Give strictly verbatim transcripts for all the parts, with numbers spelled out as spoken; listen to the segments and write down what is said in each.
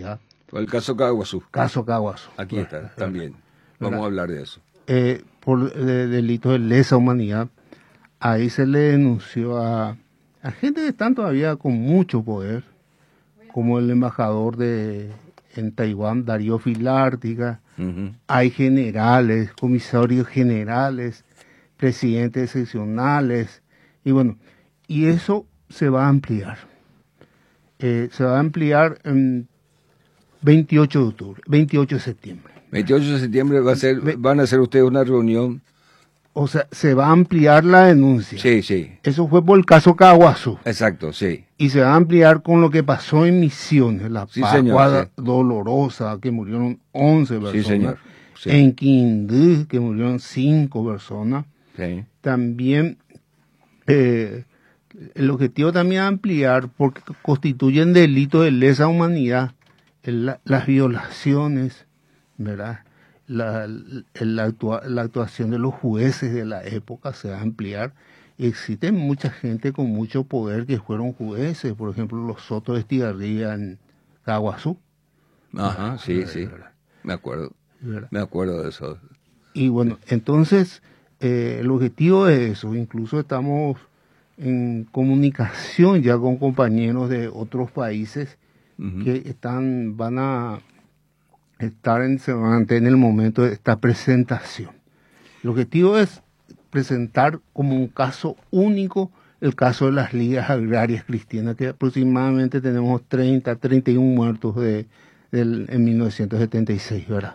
humanidad. El caso Caguazú. Caso Caguazú. Aquí está, también. Vamos a hablar de eso. Eh, por de, delitos de lesa humanidad, ahí se le denunció a, a gente que están todavía con mucho poder, como el embajador de en Taiwán, Darío Filártiga. Uh-huh. Hay generales, comisarios generales, presidentes seccionales, y bueno, y eso se va a ampliar. Eh, se va a ampliar en veintiocho de octubre, veintiocho de septiembre. veintiocho de septiembre va a ser, van a hacer ustedes una reunión. O sea, se va a ampliar la denuncia. Sí, sí. Eso fue por el caso Caguazú. Exacto, sí. Y se va a ampliar con lo que pasó en Misiones, la sí, Pascua sí. dolorosa, que murieron once personas. Sí, señor. Sí. En Quindú, que murieron cinco personas. Sí. También, eh, el objetivo también es ampliar, porque constituyen delitos de lesa humanidad, la, las violaciones, ¿verdad? La, la, actua, la actuación de los jueces de la época se va a ampliar. Existen mucha gente con mucho poder que fueron jueces, por ejemplo, los Soto de Estigarribia en Caguazú. Ajá, sí, ¿verdad? Sí, me acuerdo, ¿verdad? Me acuerdo de eso. Y bueno, entonces, eh, el objetivo es eso. Incluso estamos en comunicación ya con compañeros de otros países uh-huh. que están, van a estar en, se van a tener en el momento de esta presentación. El objetivo es presentar como un caso único el caso de las ligas agrarias cristianas, que aproximadamente tenemos treinta, treinta y uno muertos de, de, en mil novecientos setenta y seis, ¿verdad?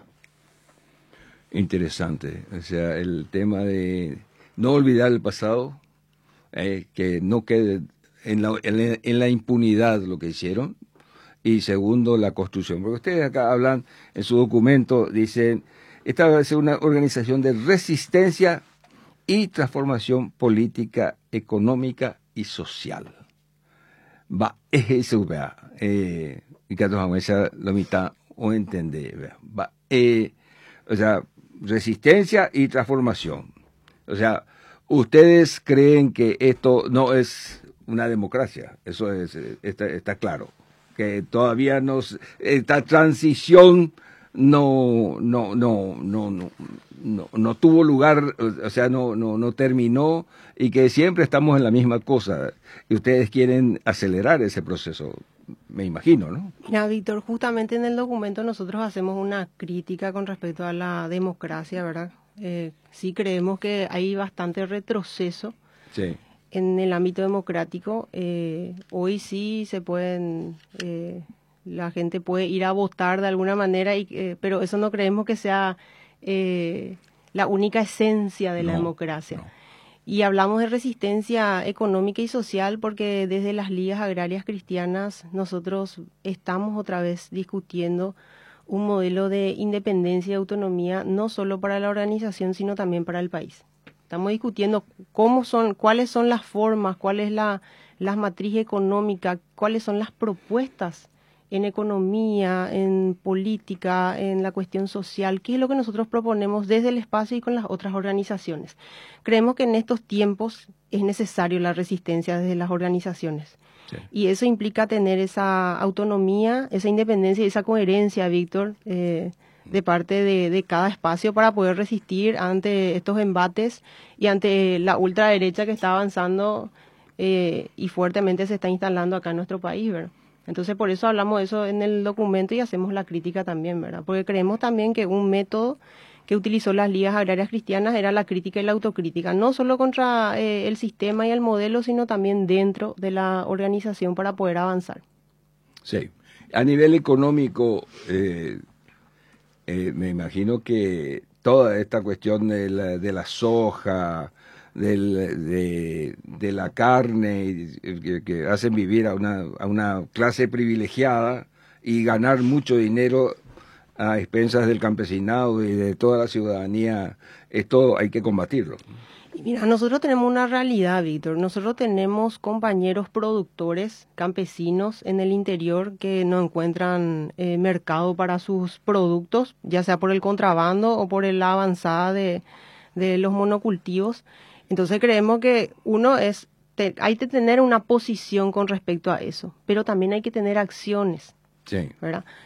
Interesante. O sea, el tema de no olvidar el pasado, eh, que no quede en la, en, en la impunidad lo que hicieron. Y segundo, la construcción. Porque ustedes acá hablan, en su documento, dicen, esta va a ser una organización de resistencia y transformación política, económica y social. Va, es eso, vea. Eh, y que vamos a la mitad o entender, vea. Va, eh, o sea, resistencia y transformación. O sea, ustedes creen que esto no es una democracia. Eso es, está, está claro. Que todavía no, esta transición no, no, no, no, no, no, no tuvo lugar, o sea, no, no, no terminó, y que siempre estamos en la misma cosa, y ustedes quieren acelerar ese proceso, me imagino, ¿no? Mira, Víctor, justamente en el documento nosotros hacemos una crítica con respecto a la democracia, ¿verdad? Eh, sí creemos que hay bastante retroceso. Sí. En el ámbito democrático, eh, hoy sí se pueden, eh, la gente puede ir a votar de alguna manera, y, eh, pero eso no creemos que sea eh, la única esencia de no, la democracia. No. Y hablamos de resistencia económica y social porque desde las ligas agrarias cristianas nosotros estamos otra vez discutiendo un modelo de independencia y autonomía no solo para la organización, sino también para el país. Estamos discutiendo cómo son, cuáles son las formas, cuál es la, la matriz económica, cuáles son las propuestas en economía, en política, en la cuestión social, qué es lo que nosotros proponemos desde el espacio y con las otras organizaciones. Creemos que en estos tiempos es necesario la resistencia desde las organizaciones. Sí. Y eso implica tener esa autonomía, esa independencia y esa coherencia, Víctor, eh, de parte de, de cada espacio para poder resistir ante estos embates y ante la ultraderecha que está avanzando eh, y fuertemente se está instalando acá en nuestro país, ¿verdad? Entonces, por eso hablamos de eso en el documento y hacemos la crítica también, ¿verdad? Porque creemos también que un método que utilizó las ligas agrarias cristianas era la crítica y la autocrítica, no solo contra eh, el sistema y el modelo, sino también dentro de la organización para poder avanzar. Sí. A nivel económico, eh, eh, me imagino que toda esta cuestión de la, de la soja, del, de, de la carne, que, que hacen vivir a una, a una clase privilegiada y ganar mucho dinero a expensas del campesinado y de toda la ciudadanía, esto hay que combatirlo. Mira, nosotros tenemos una realidad, Víctor. Nosotros tenemos compañeros productores, campesinos en el interior que no encuentran eh, mercado para sus productos, ya sea por el contrabando o por la avanzada de, de los monocultivos. Entonces creemos que uno es, te, hay que tener una posición con respecto a eso, pero también hay que tener acciones. Sí. ¿Verdad?